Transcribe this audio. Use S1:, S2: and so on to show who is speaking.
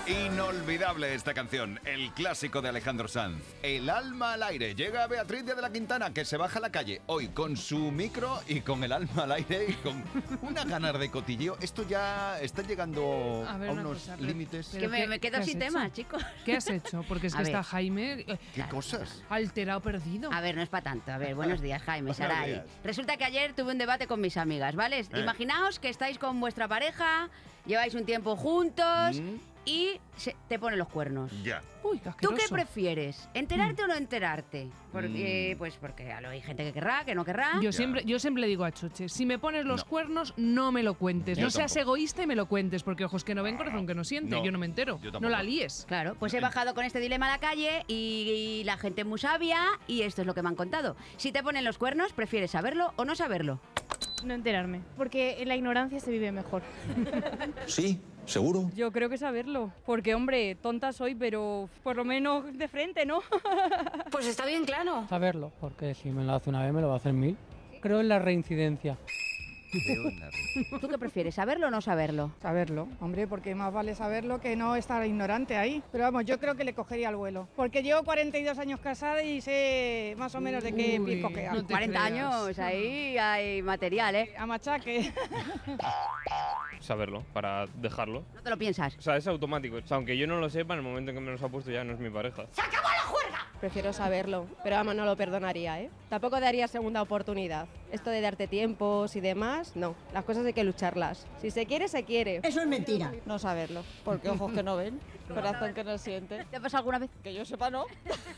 S1: Inolvidable esta canción, el clásico de Alejandro Sanz. El alma al aire. Llega Beatriz Díaz de la Quintana, que se baja a la calle hoy con su micro y con el alma al aire y con unas ganas de cotilleo. Esto ya está llegando a unos límites.
S2: Que me quedo sin tema, chicos.
S3: ¿Qué has hecho? Porque es que está Jaime...
S1: ¿Qué cosas?
S3: Alterado, perdido.
S2: A ver, no es para tanto. A ver, buenos días, Jaime, Saray. Resulta que ayer tuve un debate con mis amigas, ¿vale? Imaginaos que estáis con vuestra pareja, lleváis un tiempo juntos... y te pone los cuernos.
S1: Ya.
S3: Uy, qué
S2: ¿Tú
S3: asqueroso.
S2: qué prefieres? ¿Enterarte o no enterarte? Porque, pues porque hay gente que querrá, que no querrá.
S3: Yo siempre le digo a Choche, si me pones los cuernos, no me lo cuentes. No seas egoísta y me lo cuentes, porque ojos que no ven, corazón que no siente. Yo no me entero. No la líes.
S2: Claro, pues he bajado con este dilema a la calle y la gente es muy sabia y esto es lo que me han contado. Si te ponen los cuernos, ¿prefieres saberlo o no saberlo?
S4: No enterarme, porque en la ignorancia se vive mejor.
S5: Sí, seguro.
S4: Yo creo que saberlo, porque hombre, tonta soy, pero por lo menos de frente, ¿no?
S6: Pues está bien claro.
S7: Saberlo, porque si me lo hace una vez me lo va a hacer 1000. Creo en la reincidencia.
S2: ¿Tú qué prefieres, saberlo o no saberlo?
S8: Saberlo, hombre, porque más vale saberlo que no estar ignorante ahí. Pero vamos, yo creo que le cogería el vuelo. Porque llevo 42 años casada y sé más o menos de qué pie cojear.
S2: No 40 años, ahí hay material, ¿eh?
S8: A machaque.
S9: Saberlo, para dejarlo.
S2: ¿No te lo piensas?
S9: O sea, es automático. O sea, aunque yo no lo sepa, en el momento en que me los ha puesto ya no es mi pareja.
S6: ¡Se acabó la juerga!
S10: Prefiero saberlo, pero vamos, no lo perdonaría, ¿eh? Tampoco daría segunda oportunidad. Esto de darte tiempos y demás, no. Las cosas hay que lucharlas. Si se quiere, se quiere.
S6: Eso es mentira.
S10: No saberlo, porque ojos que no ven, corazón que no siente.
S2: ¿Te ha pasado alguna vez?
S10: Que yo sepa, no.